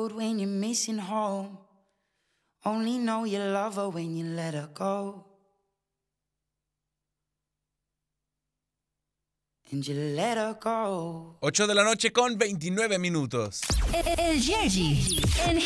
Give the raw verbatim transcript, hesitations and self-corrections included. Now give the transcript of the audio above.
road when you're missing home. Only know you love her when you let her go. And you let her go. ocho de la noche con veintinueve minutos. El Yergy.